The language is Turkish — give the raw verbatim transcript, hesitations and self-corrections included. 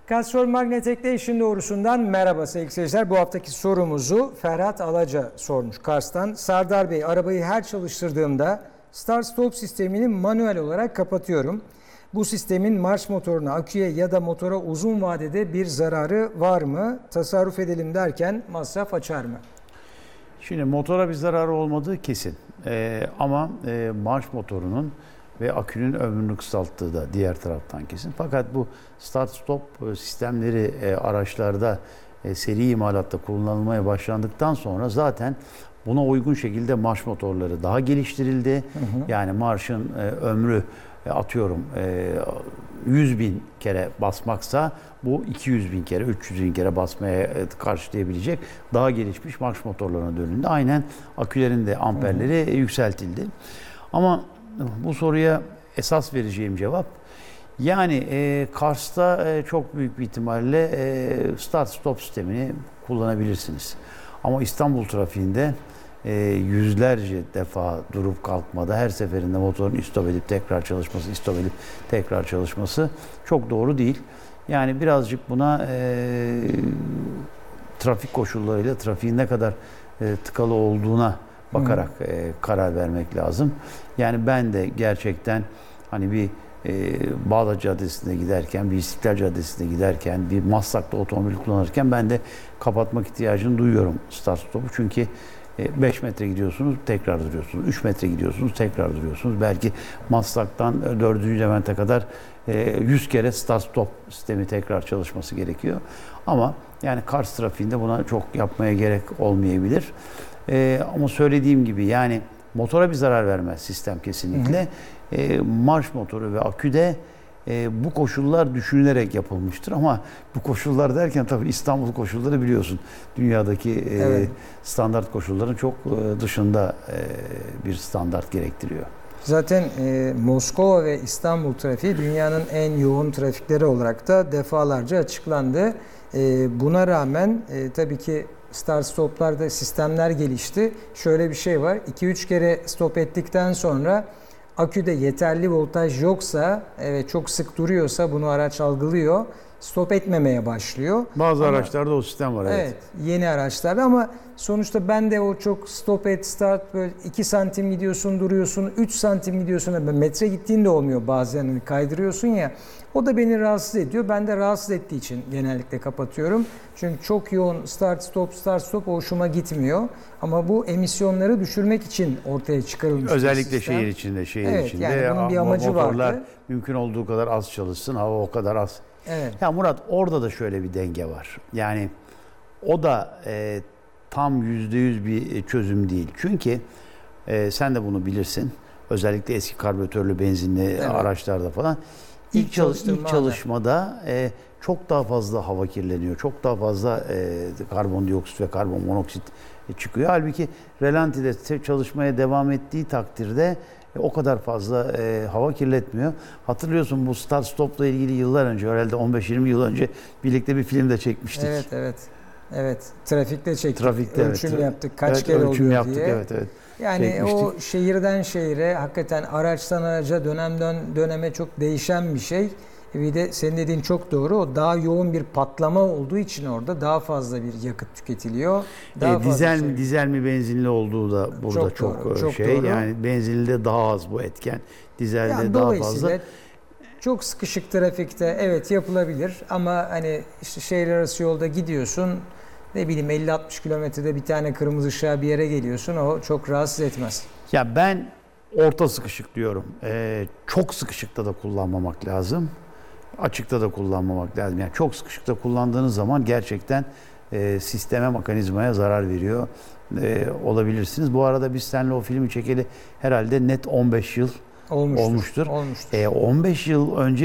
Castrol Magnetek'te doğrusundan merhaba sevgili seyirciler. Bu haftaki sorumuzu Ferhat Alaca sormuş Kars'tan. Sardar Bey, arabayı her çalıştırdığımda start stop sistemini manuel olarak kapatıyorum. Bu sistemin marş motoruna, aküye ya da motora uzun vadede bir zararı var mı? Tasarruf edelim derken masraf açar mı? Şimdi motora bir zararı olmadığı kesin. Ee, ama e, marş motorunun ve akünün ömrünü kısalttığı da diğer taraftan kesin. Fakat bu start stop sistemleri e, araçlarda e, seri imalatta kullanılmaya başlandıktan sonra zaten buna uygun şekilde marş motorları daha geliştirildi. Hı hı. Yani marşın e, ömrü e, atıyorum e, yüz bin kere basmaksa bu iki yüz bin kere, üç yüz bin kere basmaya e, karşılayabilecek daha gelişmiş marş motorlarına dönüldü. Aynen akülerin de amperleri hı hı. yükseltildi. Ama bu soruya esas vereceğim cevap, yani e, Kars'ta e, çok büyük bir ihtimalle e, start stop sistemini kullanabilirsiniz. Ama İstanbul trafiğinde e, yüzlerce defa durup kalkmada, her seferinde motorun istop edip tekrar çalışması, istop edip tekrar çalışması çok doğru değil. Yani birazcık buna e, trafik koşullarıyla trafiğin ne kadar e, tıkalı olduğuna bakarak e, karar vermek lazım. Yani ben de gerçekten hani bir e, Bağdat Caddesi'nde giderken, bir İstiklal Caddesi'nde giderken, bir Maslak'ta otomobil kullanırken ben de kapatmak ihtiyacını duyuyorum start stopu. Çünkü e, beş metre gidiyorsunuz, tekrar duruyorsunuz. üç metre gidiyorsunuz, tekrar duruyorsunuz. Belki Maslak'tan dördüncü Levent'e kadar e, yüz kere start stop sistemi tekrar çalışması gerekiyor. Ama yani Kars trafiğinde buna çok yapmaya gerek olmayabilir. Ee, ama söylediğim gibi yani motora bir zarar vermez sistem kesinlikle. Hı hı. Ee, marş motoru ve aküde e, bu koşullar düşünülerek yapılmıştır ama bu koşullar derken tabii İstanbul koşulları biliyorsun dünyadaki e, evet. standart koşulların çok e, dışında e, bir standart gerektiriyor. Zaten e, Moskova ve İstanbul trafiği dünyanın en yoğun trafikleri olarak da defalarca açıklandı. E, buna rağmen e, tabii ki start stoplarda sistemler gelişti. Şöyle bir şey var. iki üç kere stop ettikten sonra aküde yeterli voltaj yoksa ve çok sık duruyorsa bunu araç algılıyor. Stop etmemeye başlıyor. Bazı ama, araçlarda o sistem var. Evet. Evet. Yeni araçlarda ama sonuçta ben de o çok stop et start böyle iki santim gidiyorsun duruyorsun, üç santim gidiyorsun, metre gittiğin de olmuyor bazen, hani kaydırıyorsun ya. O da beni rahatsız ediyor. Ben de rahatsız ettiği için genellikle kapatıyorum. Çünkü çok yoğun start stop start stop hoşuma gitmiyor. Ama bu emisyonları düşürmek için ortaya çıkarılmış. Özellikle şehir içinde, şehir evet, içinde. Yani bunun bir amacı motorlar vardı. mümkün olduğu kadar az çalışsın, hava o kadar az. Evet. Ya Murat, orada da şöyle bir denge var. Yani o da e, tam yüzde yüz bir çözüm değil. Çünkü e, sen de bunu bilirsin. Özellikle eski karbüratörlü benzinli evet. araçlarda falan. İlk, ilk, çalış, ilk çalışmada e, çok daha fazla hava kirleniyor. Çok daha fazla e, karbondioksit ve karbon monoksit çıkıyor. Halbuki relantide çalışmaya devam ettiği takdirde e, o kadar fazla e, hava kirletmiyor. Hatırlıyorsun, bu start stopla ilgili yıllar önce, herhalde on beş yirmi yıl önce birlikte bir film de çekmiştik. Evet, evet. Evet, trafikte çektik. Trafikte, ölçüm evet. yaptık. Kaç evet, kere ölçüm oluyor yaptık, diye. Evet, evet. Yani Çekmiştik. O şehirden şehire, hakikaten araçtan araca, dönemden döneme çok değişen bir şey. Bir de senin dediğin çok doğru. O daha yoğun bir patlama olduğu için orada daha fazla bir yakıt tüketiliyor. Daha e, dizel şey... mi dizel mi benzinli olduğu da burada çok, çok, doğru, çok şey. Doğru. Yani benzinli daha az bu etken. Dizelde yani daha fazla. Çok sıkışık trafikte evet yapılabilir ama hani işte şehir arası yolda gidiyorsun, ne bileyim elli altmış kilometrede bir tane kırmızı ışığa bir yere geliyorsun, o çok rahatsız etmez. Ya ben orta sıkışık diyorum. Ee, çok sıkışıkta da kullanmamak lazım. Açıkta da kullanmamak lazım. Yani çok sıkışıkta kullandığınız zaman gerçekten e, sisteme, mekanizmaya zarar veriyor e, olabilirsiniz. Bu arada biz seninle o filmi çekeli herhalde net on beş yıl olmuştur. olmuştur. olmuştur. E, on beş yıl önce